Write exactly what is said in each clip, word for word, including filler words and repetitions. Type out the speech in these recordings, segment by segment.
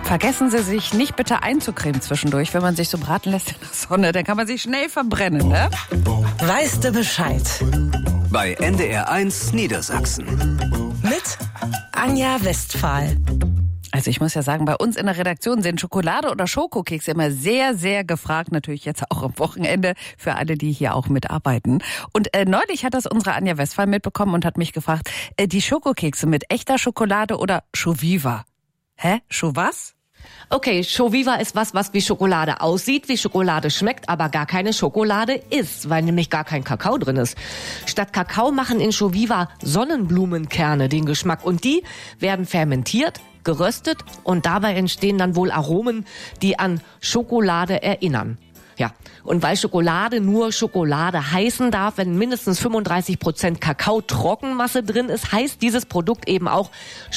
Vergessen Sie sich nicht bitte einzucremen zwischendurch, wenn man sich so braten lässt in der Sonne. Dann kann man sich schnell verbrennen, ne? Weißt du Bescheid? Bei N D R eins Niedersachsen. Mit Anja Westphal. Also ich muss ja sagen, bei uns in der Redaktion sind Schokolade oder Schokokekse immer sehr, sehr gefragt. Natürlich jetzt auch am Wochenende für alle, die hier auch mitarbeiten. Und äh, neulich hat das unsere Anja Westphal mitbekommen und hat mich gefragt, äh, die Schokokekse mit echter Schokolade oder Schoviva? Hä? Scho was? Okay, Schoviva ist was, was wie Schokolade aussieht, wie Schokolade schmeckt, aber gar keine Schokolade ist, weil nämlich gar kein Kakao drin ist. Statt Kakao machen in Schoviva Sonnenblumenkerne den Geschmack und die werden fermentiert, geröstet und dabei entstehen dann wohl Aromen, die an Schokolade erinnern. Ja, und weil Schokolade nur Schokolade heißen darf, wenn mindestens fünfunddreißig Prozent Kakao-Trockenmasse drin ist, heißt dieses Produkt eben auch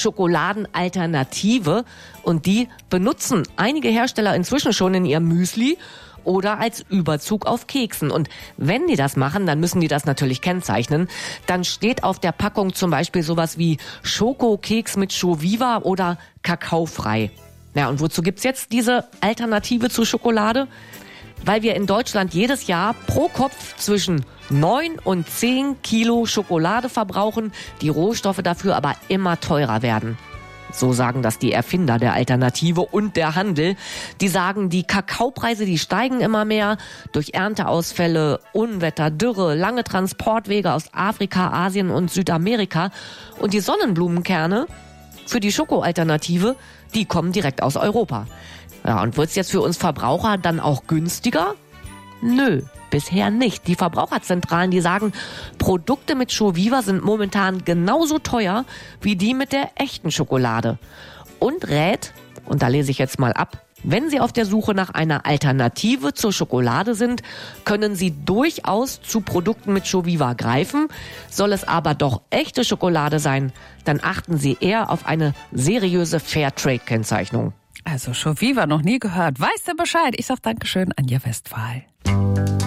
Schokoladenalternative. Und die benutzen einige Hersteller inzwischen schon in ihrem Müsli oder als Überzug auf Keksen. Und wenn die das machen, dann müssen die das natürlich kennzeichnen. Dann steht auf der Packung zum Beispiel sowas wie Schokokeks mit Schoviva oder kakaofrei. Ja, und wozu gibt's jetzt diese Alternative zu Schokolade? Weil wir in Deutschland jedes Jahr pro Kopf zwischen neun und zehn Kilo Schokolade verbrauchen, die Rohstoffe dafür aber immer teurer werden. So sagen das die Erfinder der Alternative und der Handel. Die sagen, die Kakaopreise, die steigen immer mehr durch Ernteausfälle, Unwetter, Dürre, lange Transportwege aus Afrika, Asien und Südamerika. Und die Sonnenblumenkerne für die Schokoalternative, die kommen direkt aus Europa. Ja, und wird's jetzt für uns Verbraucher dann auch günstiger? Nö, bisher nicht. Die Verbraucherzentralen, die sagen, Produkte mit Schoviva sind momentan genauso teuer wie die mit der echten Schokolade. Und rät, und da lese ich jetzt mal ab, wenn Sie auf der Suche nach einer Alternative zur Schokolade sind, können Sie durchaus zu Produkten mit Schoviva greifen. Soll es aber doch echte Schokolade sein, dann achten Sie eher auf eine seriöse Fairtrade-Kennzeichnung. Also Schoviva noch nie gehört. Weißt du Bescheid? Ich sag Dankeschön, Anja Westphal.